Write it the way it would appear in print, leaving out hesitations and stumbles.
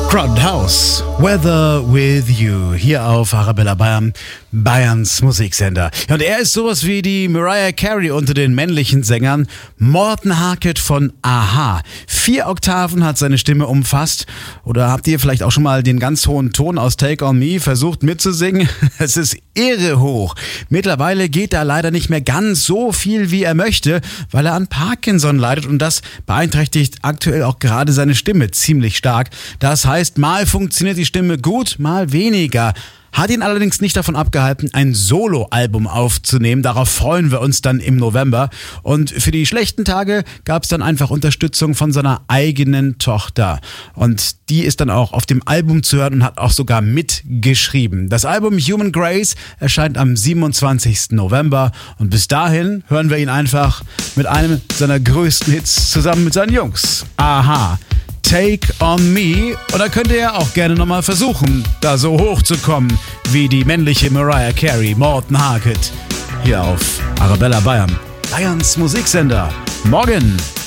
Crowded House, Weather with You, hier auf Arabella Bayern, Bayerns Musiksender. Ja, und er ist sowas wie die Mariah Carey unter den männlichen Sängern, Morten Harket von a-ha. 4 Oktaven hat seine Stimme umfasst. Oder habt ihr vielleicht auch schon mal den ganz hohen Ton aus Take On Me versucht mitzusingen? Es ist irre hoch. Mittlerweile geht er leider nicht mehr ganz so viel, wie er möchte, weil er an Parkinson leidet und das beeinträchtigt aktuell auch gerade seine Stimme ziemlich stark. Das heißt, mal funktioniert die Stimme gut, mal weniger. Hat ihn allerdings nicht davon abgehalten, ein Soloalbum aufzunehmen. Darauf freuen wir uns dann im November. Und für die schlechten Tage gab es dann einfach Unterstützung von seiner eigenen Tochter. Und die ist dann auch auf dem Album zu hören und hat auch sogar mitgeschrieben. Das Album Human Grace erscheint am 27. November. Und bis dahin hören wir ihn einfach mit einem seiner größten Hits zusammen mit seinen Jungs. a-ha. Take On Me. Und da könnt ihr ja auch gerne nochmal versuchen, da so hoch zu kommen wie die männliche Mariah Carey, Morten Harket. Hier auf Arabella Bayern, Bayerns Musiksender. Morgen.